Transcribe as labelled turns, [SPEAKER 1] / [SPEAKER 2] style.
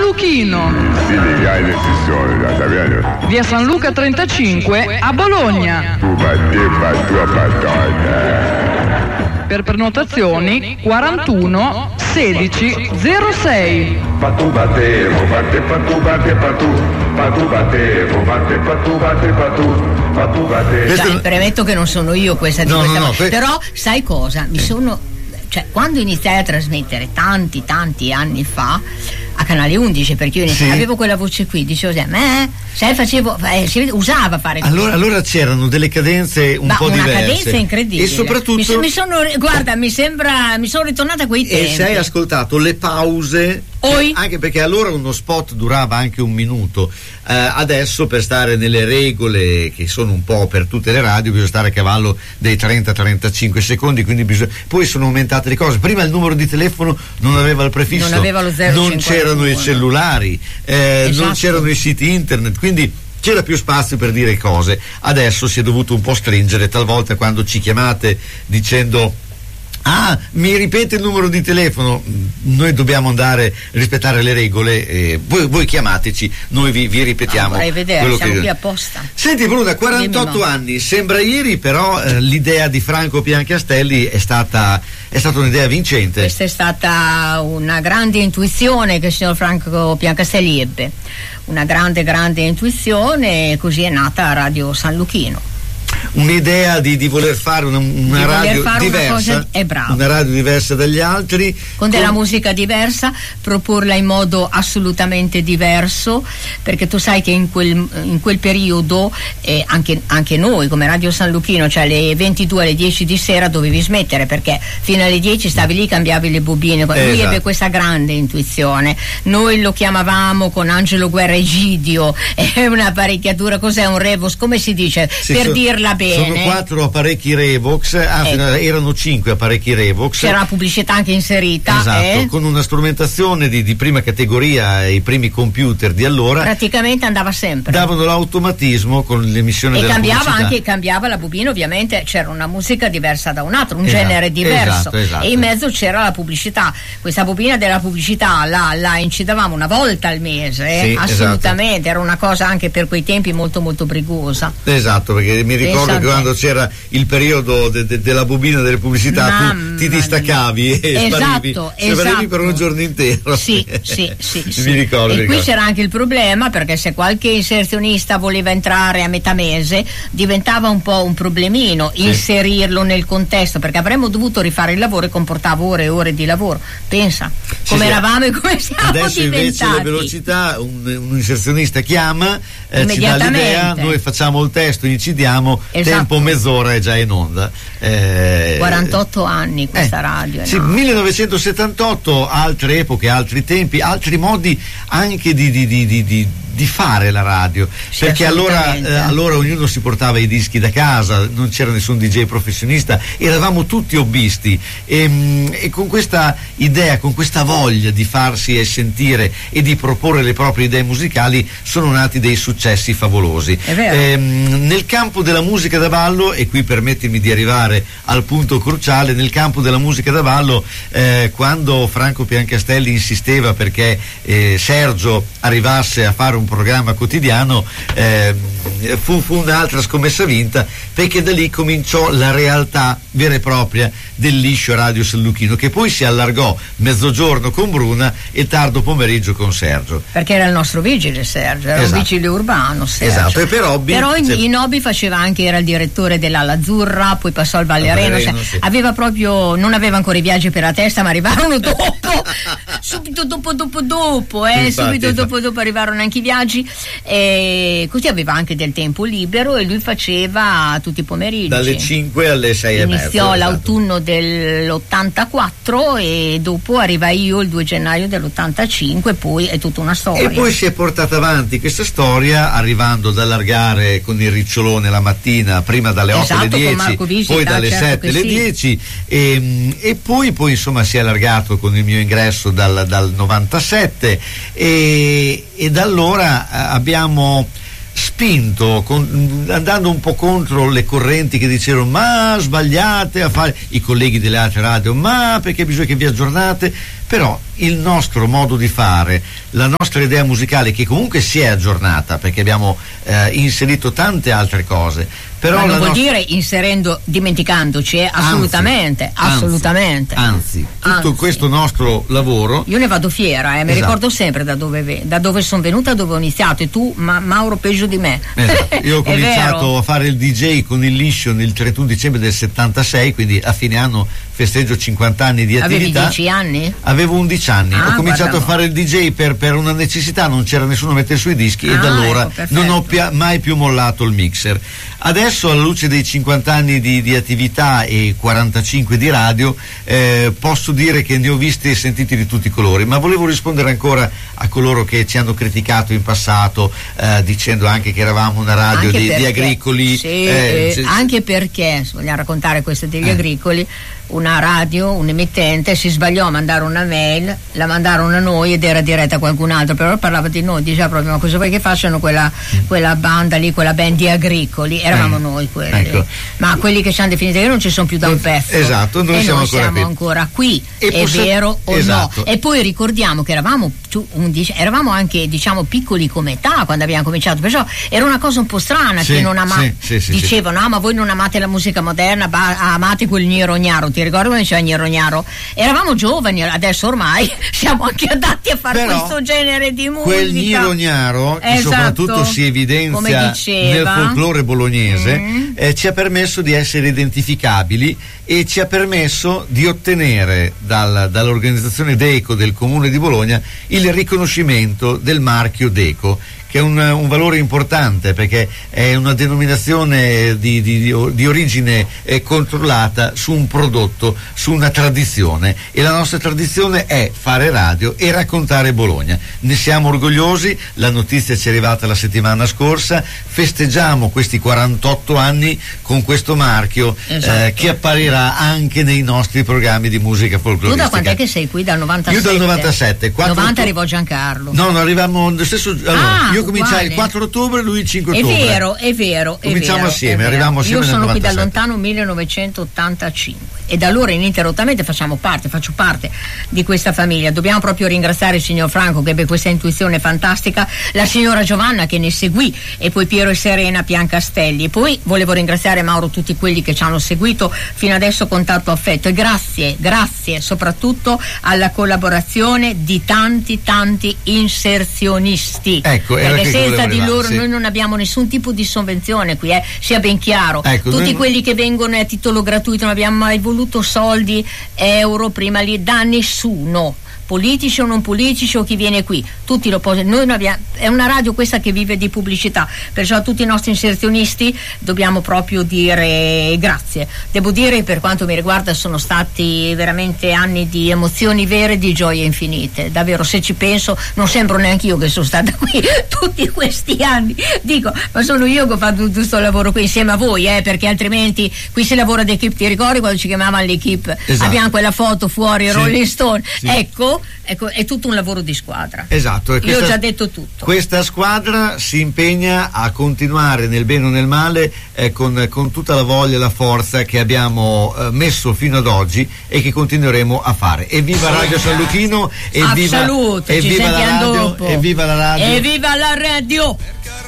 [SPEAKER 1] Luchino.
[SPEAKER 2] Sì, le ci sono, da Saviano.
[SPEAKER 1] Via San Luca 35 a Bologna. Per prenotazioni 41 16 06.
[SPEAKER 2] Patu battevo, batte patu batte patu. Patu battevo, batte patu batte patu. Patu battevo.
[SPEAKER 3] Dai, premetto che non sono io questa di questa. Però sai cosa? Cioè, quando iniziai a trasmettere tanti anni fa a Canale 11, perché io avevo quella voce qui, dicevo usava fare così.
[SPEAKER 4] Allora c'erano delle cadenze un po' diverse. Una cadenza
[SPEAKER 3] incredibile.
[SPEAKER 4] E soprattutto
[SPEAKER 3] mi sono ritornata a quei tempi.
[SPEAKER 4] E se hai ascoltato le pause, anche perché allora uno spot durava anche un minuto, adesso per stare nelle regole che sono un po' per tutte le radio bisogna stare a cavallo dei 30-35 secondi, quindi poi sono aumentate le cose. Prima il numero di telefono non aveva il prefisso,
[SPEAKER 3] non aveva lo 051,
[SPEAKER 4] non c'erano i cellulari, non c'erano i siti internet, quindi c'era più spazio per dire cose. Adesso si è dovuto un po' stringere, talvolta quando ci chiamate dicendo mi ripete il numero di telefono, noi dobbiamo andare a rispettare le regole, voi chiamateci, noi vi ripetiamo.
[SPEAKER 3] Vorrei vedere,
[SPEAKER 4] quello
[SPEAKER 3] siamo qui apposta.
[SPEAKER 4] Senti Bruna, 48 anni, sembra ieri, però l'idea di Franco Piancastelli è stata un'idea vincente.
[SPEAKER 3] Questa è stata una grande intuizione che il signor Franco Piancastelli ebbe, una grande intuizione, e così è nata Radio San Luchino.
[SPEAKER 4] Un'idea di voler fare una radio diversa, una radio diversa dagli altri,
[SPEAKER 3] con della musica diversa, proporla in modo assolutamente diverso, perché tu sai che in quel periodo anche noi come Radio San Luchino, cioè alle 22 alle 10 di sera dovevi smettere, perché fino alle 10 stavi lì, cambiavi le bobine. Lui ebbe questa grande intuizione, noi lo chiamavamo con Angelo Guerra Egidio, è una apparecchiatura, cos'è un Revox, come si dice, per dirla bene.
[SPEAKER 4] Sono 4 apparecchi Revox, erano 5 apparecchi Revox.
[SPEAKER 3] C'era la pubblicità anche inserita.
[SPEAKER 4] Esatto, con una strumentazione di prima categoria, i primi computer di allora.
[SPEAKER 3] Praticamente andava sempre.
[SPEAKER 4] Davano l'automatismo con l'emissione della pubblicità.
[SPEAKER 3] Cambiava la bobina, ovviamente c'era una musica diversa da un altro, un genere diverso.
[SPEAKER 4] Esatto.
[SPEAKER 3] E in mezzo c'era la pubblicità. Questa bobina della pubblicità la incidavamo una volta al mese, assolutamente. Esatto. Era una cosa anche per quei tempi molto molto brigosa.
[SPEAKER 4] Esatto, perché mi ricordo che quando c'era il periodo della bobina delle pubblicità tu ti distaccavi e sparivi per un giorno intero.
[SPEAKER 3] Sì.
[SPEAKER 4] Mi ricordo.
[SPEAKER 3] E qui c'era anche il problema, perché se qualche inserzionista voleva entrare a metà mese diventava un po' un problemino inserirlo nel contesto, perché avremmo dovuto rifare il lavoro e comportava ore e ore di lavoro. Pensa come eravamo e come siamo
[SPEAKER 4] adesso
[SPEAKER 3] diventati.
[SPEAKER 4] Invece la velocità, un inserzionista chiama, ci dà l'idea, noi facciamo il testo, incidiamo, tempo mezz'ora è già in onda.
[SPEAKER 3] 48 anni questa radio.
[SPEAKER 4] Sì, 1978, altre epoche, altri tempi, altri modi anche di fare la radio, perché allora ognuno si portava i dischi da casa, non c'era nessun DJ professionista, eravamo tutti hobbisti e con questa idea, con questa voglia di farsi sentire e di proporre le proprie idee musicali sono nati dei successi favolosi. Nel campo della musica da ballo, e qui permettimi di arrivare al punto cruciale, nel campo della musica da ballo, quando Franco Piancastelli insisteva perché Sergio arrivasse a fare un programma quotidiano, fu un'altra scommessa vinta, perché da lì cominciò la realtà vera e propria del liscio Radio San Luchino, che poi si allargò mezzogiorno con Bruna e tardo pomeriggio con Sergio,
[SPEAKER 3] perché era il nostro vigile Sergio, era un vigile urbano Sergio.
[SPEAKER 4] Esatto, e per hobby,
[SPEAKER 3] però in hobby faceva anche, era il direttore dell'Ala Azzurra, poi passò al Valle Areno, aveva proprio, non aveva ancora i viaggi per la testa, ma arrivarono dopo subito dopo subito dopo arrivarono anche i viaggi, e così aveva anche del tempo libero e lui faceva tutti i pomeriggi
[SPEAKER 4] dalle 5 alle 6 e mezza.
[SPEAKER 3] Iniziò l'autunno dell'84 e dopo arrivai io il 2 gennaio dell'85, poi è tutta una storia.
[SPEAKER 4] E poi si è portata avanti questa storia, arrivando ad allargare con il ricciolone la mattina, prima dalle 8 alle 10, poi dalle 7 alle 10 e poi insomma si è allargato con il mio ingresso dal 97 e da allora abbiamo spinto, andando un po' contro le correnti che dicevano ma sbagliate a fare, i colleghi delle altre radio, ma perché bisogna che vi aggiornate, però il nostro modo di fare, la nostra idea musicale, che comunque si è aggiornata perché abbiamo inserito tante altre cose, però
[SPEAKER 3] ma non vuol dire dimenticandoci, assolutamente.
[SPEAKER 4] Anzi, tutto questo nostro lavoro,
[SPEAKER 3] io ne vado fiera, mi ricordo sempre da dove sono venuta, dove ho iniziato, e tu Mauro peggio di me.
[SPEAKER 4] Esatto. Io ho cominciato a fare il DJ con il Liscion il 31 dicembre del 76, quindi a fine anno festeggio 50 anni di attività.
[SPEAKER 3] Avevi 10 anni?
[SPEAKER 4] Avevo 11 anni, ho cominciato a fare il DJ per una necessità, non c'era nessuno a mettere sui dischi, e da allora non ho mai più mollato il mixer. Adesso, alla luce dei 50 anni di attività e 45 di radio, posso dire che ne ho visti e sentiti di tutti i colori, ma volevo rispondere ancora a coloro che ci hanno criticato in passato, dicendo anche che eravamo una radio di agricoli.
[SPEAKER 3] Sì, anche perché, se vogliamo raccontare questo degli agricoli, una radio, un emittente si sbagliò a mandare una mail, la mandarono a noi ed era diretta a qualcun altro, però parlava di noi, diceva proprio: ma cosa vuoi che facciano quella banda lì, quella band di agricoli? Eravamo noi quelli, ecco. Ma quelli che ci hanno definito non ci sono più da un pezzo,
[SPEAKER 4] esatto, noi siamo
[SPEAKER 3] ancora qui, è vero o no? E poi ricordiamo che eravamo anche, diciamo, piccoli come età quando abbiamo cominciato, perciò era una cosa un po' strana, che non dicevano: ma voi non amate la musica moderna, amate quel Niro Gnaro. Ti ricordo quando diceva Niro Gnaro? Eravamo giovani, adesso ormai siamo anche adatti a fare questo genere di musica.
[SPEAKER 4] Quel Niro Gnaro, che soprattutto si evidenzia nel folklore bolognese, ci ha permesso di essere identificabili e ci ha permesso di ottenere dall'organizzazione Deco del Comune di Bologna il riconoscimento del marchio Deco, che è un valore importante perché è una denominazione di origine controllata su un prodotto, su una tradizione, e la nostra tradizione è fare radio e raccontare Bologna. Ne siamo orgogliosi, la notizia ci è arrivata la settimana scorsa, festeggiamo questi 48 anni con questo marchio, che apparirà anche nei nostri programmi di musica folcloristica.
[SPEAKER 3] Tu da quant'è che sei qui? Dal 97?
[SPEAKER 4] Io dal 97.
[SPEAKER 3] 90 arrivò Giancarlo.
[SPEAKER 4] No, arrivavamo lo stesso. Allora, io cominciai il 4 ottobre, lui il 5 ottobre.
[SPEAKER 3] È vero.
[SPEAKER 4] Cominciamo assieme, arriviamo assieme.
[SPEAKER 3] Io sono qui dal
[SPEAKER 4] 97.
[SPEAKER 3] lontano 1985 e da allora ininterrottamente faccio parte di questa famiglia. Dobbiamo proprio ringraziare il signor Franco, che ebbe questa intuizione fantastica, la signora Giovanna che ne seguì, e poi Piero e Serena Piancastelli, e poi volevo ringraziare Mauro, tutti quelli che ci hanno seguito fino adesso con tanto affetto, e grazie soprattutto alla collaborazione di tanti inserzionisti, perché senza di loro noi non abbiamo nessun tipo di sovvenzione qui, sia ben chiaro. Tutti quelli che vengono a titolo gratuito, non abbiamo mai voluto soldi, euro prima lì da nessuno, politici o non politici o chi viene qui, tutti lo possono. Noi non abbiamo, è una radio questa che vive di pubblicità, perciò a tutti i nostri inserzionisti dobbiamo proprio dire grazie. Devo dire, per quanto mi riguarda, sono stati veramente anni di emozioni vere, di gioie infinite, davvero. Se ci penso non sembro neanche io che sono stata qui tutti questi anni, dico, ma sono io che ho fatto tutto questo lavoro qui insieme a voi, perché altrimenti qui si lavora d'equipe. Ti ricordi quando ci chiamavano l'equipe? Abbiamo quella foto fuori, Rolling Stone, ecco, è tutto un lavoro di squadra.
[SPEAKER 4] Esatto.
[SPEAKER 3] Io ho già detto tutto.
[SPEAKER 4] Questa squadra si impegna a continuare nel bene o nel male, con tutta la voglia e la forza che abbiamo messo fino ad oggi e che continueremo a fare. Evviva Radio San Luchino, evviva la radio, evviva la radio.
[SPEAKER 3] Evviva la radio.